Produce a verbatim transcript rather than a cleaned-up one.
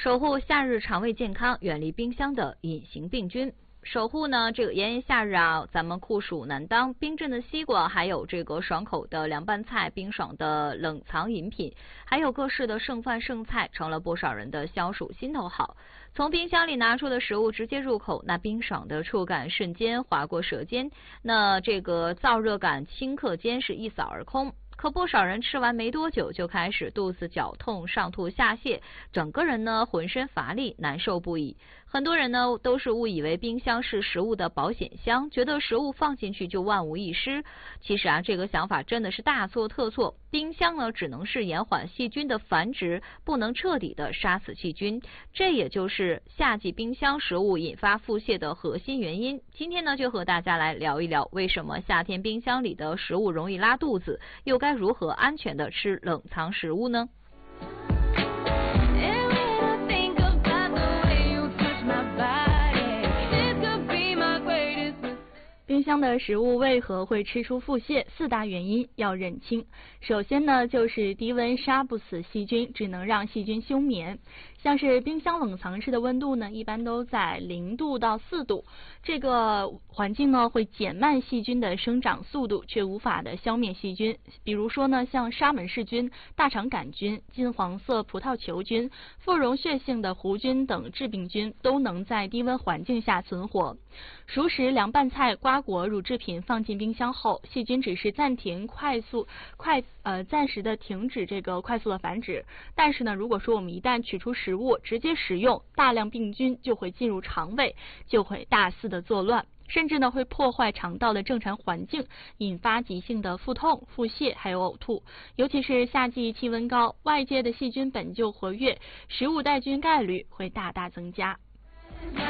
守护夏日肠胃健康，远离冰箱的隐形病菌。守护呢，这个炎炎夏日啊，咱们酷暑难当，冰镇的西瓜，还有这个爽口的凉拌菜，冰爽的冷藏饮品，还有各式的剩饭剩菜，成了不少人的消暑心头好。从冰箱里拿出的食物直接入口，那冰爽的触感瞬间划过舌尖，那这个燥热感顷刻间是一扫而空。可不少人吃完没多久就开始肚子绞痛、上吐下泻，整个人呢浑身乏力、难受不已。很多人呢都是误以为冰箱是食物的保险箱，觉得食物放进去就万无一失。其实啊，这个想法真的是大错特错。冰箱呢只能是延缓细菌的繁殖，不能彻底的杀死细菌。这也就是夏季冰箱食物引发腹泻的核心原因。今天呢就和大家来聊一聊，为什么夏天冰箱里的食物容易拉肚子，又该如何安全的吃冷藏食物呢？ 冰箱的食物为何会吃出腹泻？四大原因要认清。首先呢，就是低温杀不死细菌，只能让细菌休眠。像是冰箱冷藏室的温度呢，一般都在零度到四度，这个环境呢会减慢细菌的生长速度，却无法的消灭细菌。比如说呢，像沙门氏菌、大肠杆菌、金黄色葡萄球菌、腹溶血性的弧菌等致病菌都能在低温环境下存活。熟食、凉拌菜、瓜果、乳制品放进冰箱后，细菌只是暂停快速快呃暂时的停止这个快速的繁殖，但是呢，如果说我们一旦取出食物直接食用，大量病菌就会进入肠胃，就会大肆的作乱，甚至呢会破坏肠道的正常环境，引发急性的腹痛、腹泻还有呕吐。尤其是夏季气温高，外界的细菌本就活跃，食物带菌概率会大大增加。